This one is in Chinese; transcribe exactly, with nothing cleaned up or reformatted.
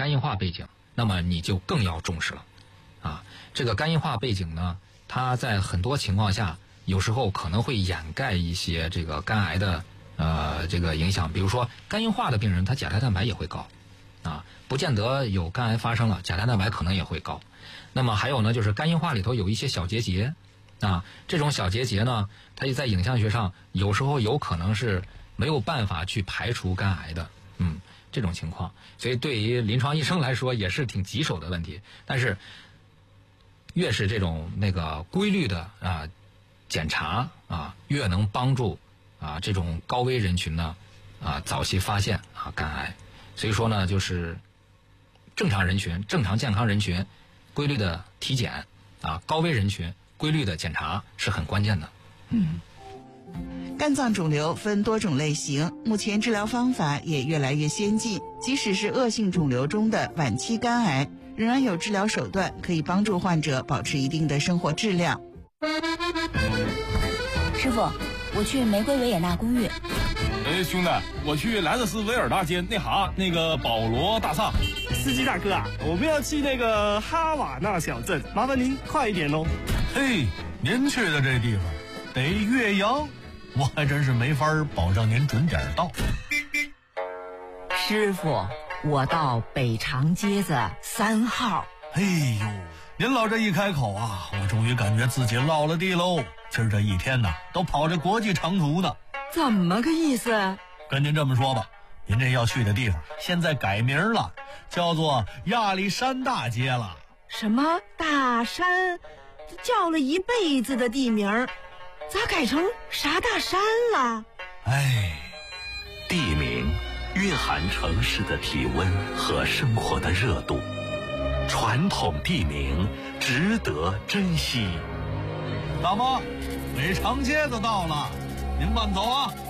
肝硬化背景，那么你就更要重视了啊。这个肝硬化背景呢，它在很多情况下有时候可能会掩盖一些这个肝癌的呃这个影响。比如说肝硬化的病人，他甲胎蛋白也会高啊，不见得有肝癌发生了，甲胎蛋白可能也会高。那么还有呢，就是肝硬化里头有一些小结节啊，这种小结节呢，它在影像学上有时候有可能是没有办法去排除肝癌的，嗯，这种情况，所以对于临床医生来说也是挺棘手的问题。但是越是这种那个规律的啊检查啊，越能帮助啊这种高危人群呢啊早期发现啊肝癌。所以说呢，就是正常人群、正常健康人群规律的体检啊，高危人群规律的检查是很关键的。 嗯。肝脏肿瘤分多种类型，目前治疗方法也越来越先进。即使是恶性肿瘤中的晚期肝癌，仍然有治疗手段可以帮助患者保持一定的生活质量。 师傅，我去玫瑰维也纳公寓。 哎，兄弟，我去莱特斯维尔大街那哈那个保罗大厦。 司机大哥啊，我们要去那个哈瓦那小镇，麻烦您快一点哦。 嘿，您去的这地方得岳阳，我还真是没法保证您准点到。 师傅，我到北长街子三号。 哎呦，您老这一开口啊，我终于感觉自己落了地喽。今儿这一天呐，都跑着国际长途呢。 怎么个意思？ 跟您这么说吧，您这要去的地方现在改名了，叫做亚历山大街了。 什么大山？叫了一辈子的地名，咋改成啥大山了？ 哎， 地名蕴含城市的体温和生活的热度，传统地名值得珍惜。 大妈，北长街子到了，您慢走啊。